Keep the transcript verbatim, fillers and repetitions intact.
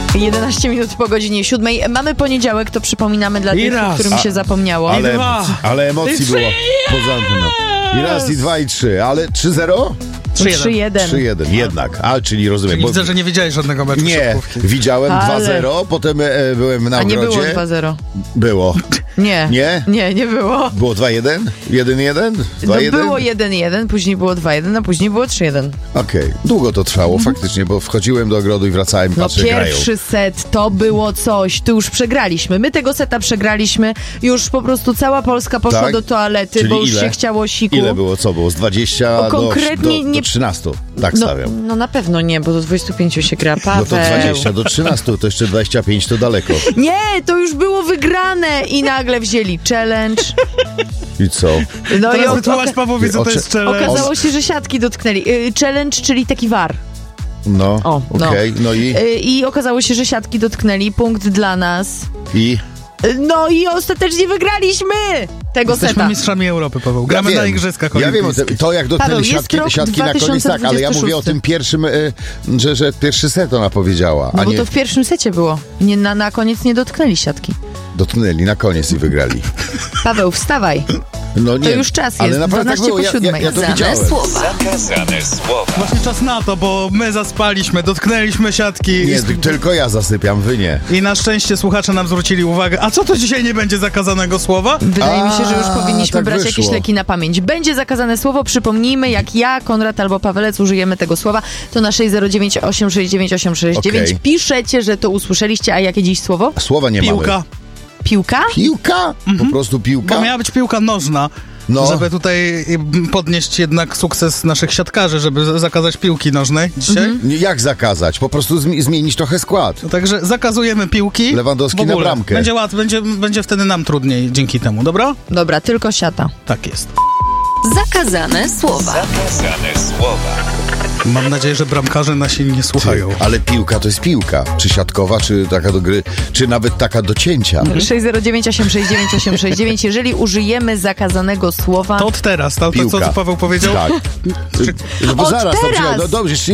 jedenaście minut po godzinie siódmej. Mamy poniedziałek, to przypominamy dla I tych, raz. którym się A, zapomniało. ale- Ale, dwa. ale emocji I było trzy. poza anteną. I raz, i dwa, i trzy. Ale trzy zero? trzy jeden. trzy jeden. Jednak. A, czyli rozumiem. Czyli Bo... widzę, że nie widziałeś żadnego meczu Nie, siatkówki. widziałem Ale- dwa zero, potem e, byłem na A nie ogrodzie. było dwa zero. Było. Nie. Nie? Nie, nie było. Było dwa jeden? jeden jeden? No dwa jeden? było jeden jeden, później było dwa jeden, a później było trzy jeden. Okej. Długo to trwało faktycznie, bo wchodziłem do ogrodu i wracałem, No patrzę, grają. pierwszy set to było coś, tu już przegraliśmy. My tego seta przegraliśmy, już po prostu cała Polska poszła Tak? do toalety, Czyli bo już ile? się chciało siku. Ile było? Co było? Z dwudziestu O, do, konkretnie do, do nie- trzynastu. Tak No, stawiam. no na pewno nie, bo do dwudziestu pięciu się gra. Paweł. No to dwadzieścia do trzynastu, to jeszcze dwadzieścia pięć to daleko. Nie, to już było wygrane i nagle wzięli challenge. I co? No i Teraz o, wytłumacz oka- Pawłowi, co to Oczy- jest challenge. okazało się, że siatki dotknęli. Y, Challenge, czyli taki war. No, O, no. okej, no i, Y, I okazało się, że siatki dotknęli. Punkt dla nas. i Y, No i ostatecznie wygraliśmy tego Jesteśmy seta. mistrzami Europy, Paweł. Gramy ja na wiem, Igrzyskach Ja wiem o Olimpijskich. tym, to jak Paweł, dotknęli jest siatki, rok siatki na koniec, tak, ale ja mówię o tym pierwszym, y, że, że pierwszy set ona powiedziała, No a bo nie to w pierwszym secie było. Nie, na, na koniec nie dotknęli siatki. dotknęli na koniec i wygrali. Paweł, wstawaj. No nie, już czas ale jest, naprawdę tak dwanaście było, po ja, ja, siódmej. ja to Zakazane widziałem. słowa. Zakazane słowa. Właśnie czas na to, bo my zaspaliśmy, dotknęliśmy siatki Nie, i, ty- tylko ja zasypiam, wy nie. i na szczęście słuchacze nam zwrócili uwagę. A co to dzisiaj nie będzie zakazanego słowa? Wydaje mi się, że już A, powinniśmy tak brać wyszło. jakieś leki na pamięć. Będzie zakazane słowo, przypomnijmy, jak ja, Konrad albo Pawelec użyjemy tego słowa, to na sześć zero dziewięć osiem sześć dziewięć osiem sześć dziewięć Okej. piszecie, że to usłyszeliście, a jakie dziś słowo? Słowa nie Piłka. mamy. Piłka? Piłka? Po prostu piłka? Bo miała być piłka nożna. No. Żeby tutaj y, podnieść jednak sukces naszych siatkarzy, żeby z- zakazać piłki nożnej dzisiaj. Nie, Jak zakazać? Po prostu zmi- zmienić trochę skład. No Także zakazujemy piłki. Lewandowski w ogóle. na bramkę. Będzie łatwo, będzie, będzie wtedy nam trudniej dzięki temu, dobra? Dobra, tylko siata. Tak jest. Zakazane słowa. Zakazane słowa. Mam nadzieję, że bramkarze nasi nie słuchają. Ale piłka to jest piłka. Czy siatkowa, czy taka do gry, czy nawet taka do cięcia. sześć zero dziewięć osiem sześć dziewięć osiem sześć dziewięć. Jeżeli użyjemy zakazanego słowa... To od teraz, to, to co Piłka. Paweł powiedział? Tak. No bo Od zaraz, to teraz! czekaj, no dobrze, jeszcze